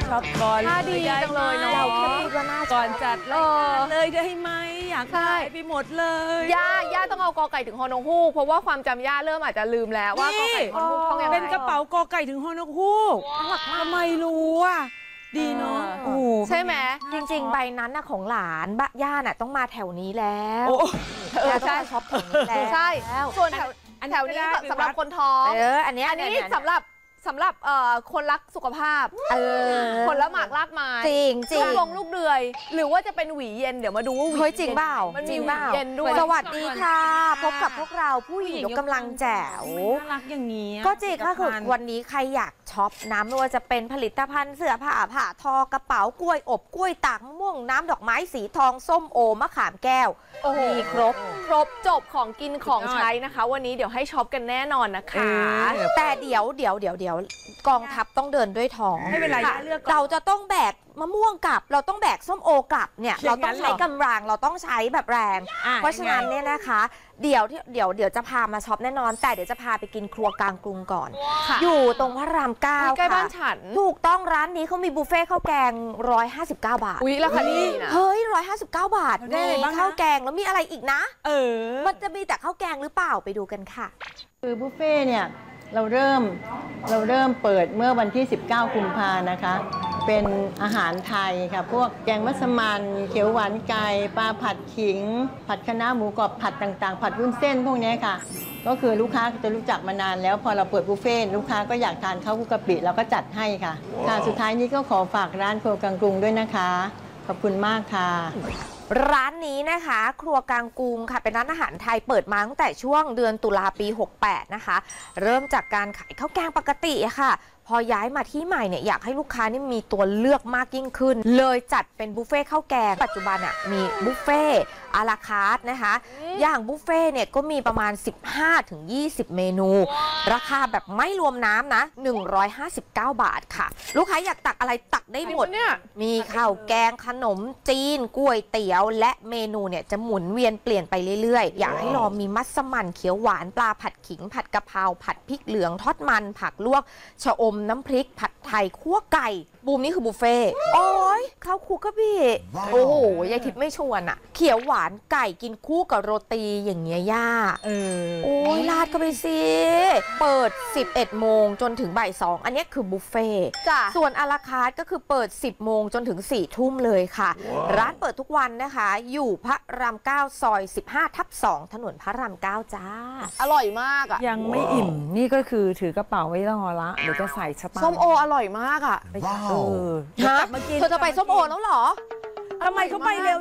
ช็อปก่อนน่าดีจังเลยเนาะเราแค่พูดว่าน่าก่อนจัดรายการเลยได้ไหมอยากใช่ขายไปหมดเลยย่าต้องเอากอไก่ถึงฮอนกฮูกเพราะว่าความจำย่าเริ่มอาจจะลืมแล้วว่ากอไก่ฮอนกฮูกท่องยังไงเป็นกระเป๋ากอไก่ถึงฮอนกฮูกทำไมรู้อ่ะดีเนาะโอ้โหใช่ไหมจริงๆ ใบนั้นน่ะของหลานบ้าย่าน่ะต้องมาแถวนี้แล้วโอ้ย่าต้องมาช็อปแถวนี้แล้วใช่ ส่วนแถวอันนี้แถวนี้ไม่ได้สำหรับคนท้องอันเนี้ยอันนี้เนี่ยสำหรับคนรักสุขภาพ คนละหมากลากไม้จริงจริลูงกลูกเดือย หรือว่าจะเป็นหวีเย็นเดี๋ยวมาดูว่าหวีเฮ้ยจริงเปล่ามันจมีริงหเปวีล่าเย็นด้วยสวัสดีค่ะ พบกับพวกเราผู้หญิงยกกำลังแจ๋วน่ารักอย่างนี้อะก็จริงก็คือผลิตภัณฑ์วันนี้ใครอยากช็อปน้ำไม่ว่าจะเป็นผลิตภัณฑ์เสื้อผ้าผ้าทอกระเป๋ากล้วยอบกล้วยตากมะม่วงน้ำดอกไม้สีทองส้มโอมะขามแก้วโอ้โหมีครบครบจบของกินของใช้นะคะ วันนี้เดี๋ยวให้ช็อปกันแน่นอนนะคะแต่เดี๋ยวกองทัพต้องเดินด้วยท้องไม่เป็นไรค่ะย่าเลือกก่อนเราจะต้องแบกมะม่วงกลับ เราต้องแบกส้มโอกลับเนี่ยอเราย่างนั้ต้องนเหรอใช้กำลังเราต้องใช้แบบแรงอ่ะเพราะฉะนั้นยังไงเนี่ยนะคะ เดี๋ยวจะพามาช็อปแน่นอน แต่เดี๋ยวจะพาไปกินครัวกลางกรุงก่อนค่ะอยู่ตรงพระรามเก้าใกล้บ้านค่ะฉันถูกต้องร้านนี้เขามีบุฟเฟ่ต์ข้าวแกง 159 บาทอุ๊ยราคาดีนะเฮ้ย 159 บาทได้อะไรบ้างนะข้าวแกงแล้วมีอะไรอีกนะเออมันจะมีแต่ข้าวแกงหรือเปล่าไปดูกันค่ะคือบุฟเฟ่ต์เนี่ยเราเริ่มเปิดเมื่อวันที่ 19 กุมภานะคะ เป็นอาหารไทยค่ะ พวกแกงมัสมั่นเขียวหวานไก่ปลาผัดขิง ผัดคะน้าหมูกรอบผัดต่างๆ ผัดวุ้นเส้นพวกเนี้ยค่ะ ก็คือลูกค้าจะรู้จักมานานแล้วพอเราเปิดบุฟเฟ่ต์ลูกค้าก็อยากทานข้าวคลุกกะปิเราก็จัดให้ค่ะค่ะ สุดท้ายนี้ก็ขอฝากร้านครัวกลางกรุงด้วยนะคะ ขอบคุณมากค่ะร้านนี้นะคะ ครัวกลางกรุงค่ะ เป็นร้านอาหารไทยเปิดมาตั้งแต่ช่วงเดือนตุลาปี 68 นะคะ เริ่มจากการขายข้าวแกงปกติอะค่ะ พอย้ายมาที่ใหม่เนี่ยอยากให้ลูกค้านี่มีตัวเลือกมากยิ่งขึ้น เลยจัดเป็นบุฟเฟ่ต์ข้าวแกง ปัจจุบันอะมีบุฟเฟ่ต์อาราคาร์ทนะคะ อย่างบุฟเฟ่ต์เนี่ยก็มีประมาณ 15-20 เมนู ราคาแบบไม่รวมน้ำนะ 159 บาทค่ะ ลูกค้าอยากตักอะไรตักได้หมดเนี่ยมีข้าวแกงขนมจีนก๋วยเตี๋ยว และเมนูเนี่ยจะหมุนเวียนเปลี่ยนไปเรื่อยๆ อยากให้ลองมีมัสมั่นเขียวหวานปลาผัดขิง ผัดกะเพราผัดพริกเหลืองทอดมันผักลวกชะอมน้ำพริกผัดไทยคั่วไก่บูมนี่คือบุฟเฟ่ต์โอ้ยข้าวคลุกกะปิโอ้โหยายทิพย์ไม่ชวนอะเขียวหวานไก่กินคู่กับโรตีอย่างเงี้ยย่าเออโอ้ยราดเข้าไปสิเปิด 11 โมงจนถึงบ่าย 2 อันนี้คือบุฟเฟ่ต์จ้ะส่วนอาราคาร์ทก็คือเปิด 10 โมงจนถึง 4 ทุ่มเลยค่ะ ร้านเปิดทุกวันนะคะ อยู่พระราม 9 ซอย 15/2 ถนนพระราม 9 จ้าอร่อยมากอ่ะยังไม่อิ่ม นี่ก็คือถือกระเป๋าไว้รอละเดี๋ยวจะใส่สตางค์ส้มโออร่อยมากอ่ะเออเดี๋ยวกลับมากินเธอจะไปส้มโอแล้วเหรอทำไมเขาไปเร็ว